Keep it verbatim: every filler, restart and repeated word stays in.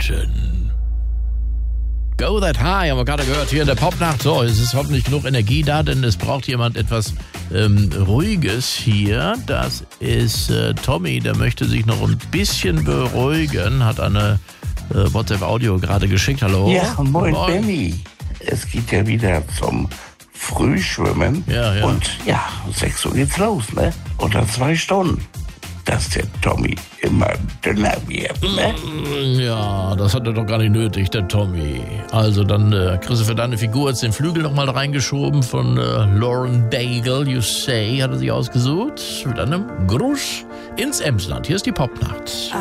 Minuten. Go That High haben wir gerade gehört hier in der Popnacht. So, es ist hoffentlich genug Energie da, denn es braucht jemand etwas ähm, Ruhiges hier. Das ist äh, Tommy, der möchte sich noch ein bisschen beruhigen, hat eine äh, WhatsApp-Audio gerade geschickt. Hallo? Ja, moin, moin. Benny. Es geht ja wieder zum Frühschwimmen. Ja, ja. Und ja, sechs Uhr geht's los, ne? Oder zwei Stunden. Dass der Tommy immer dünner wird, ne? Ja, das hat er doch gar nicht nötig, der Tommy. Also dann äh, kriegst du für deine Figur jetzt den Flügel nochmal reingeschoben von äh, Lauren Daigle, You Say, hat er sich ausgesucht. Mit einem Gruß ins Emsland. Hier ist die Popnacht.